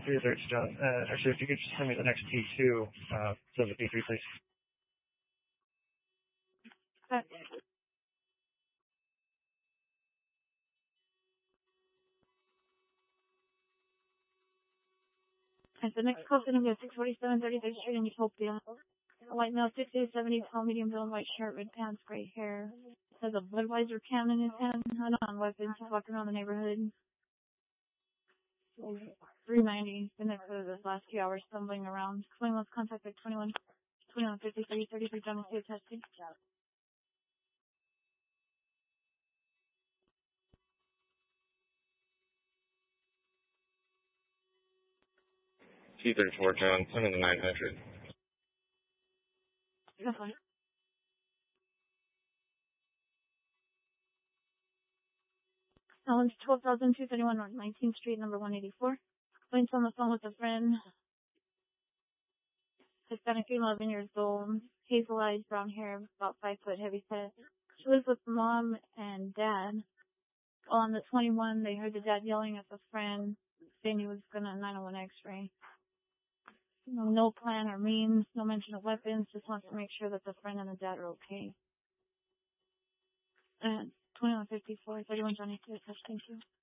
3-3, John. Actually, if you could just send me the next P2, so the P3, please. And the next call is going to be at 647 33rd Street in Utopia. A white male, 6'70", tall, medium build, white shirt, red pants, gray hair. Has a Budweiser can in his hand, on weapons. He's walking around the neighborhood. 390. Been there for the last few hours, stumbling around. Claim was contacted 2153, 33 John State tested. T-34, John, send in the 900. That's fine. It's 12,231 North 19th Street, number 184. Went on the phone with a friend. Hispanic female, 11 years old. Hazel eyes, brown hair, about 5 foot, heavy set. She lives with mom and dad. On the 21, they heard the dad yelling at the friend, saying he was going to 901 X-ray. No plan or means, no mention of weapons, just wants to make sure that the friend and the dad are okay. 2154, 31 Johnny 2, thank you.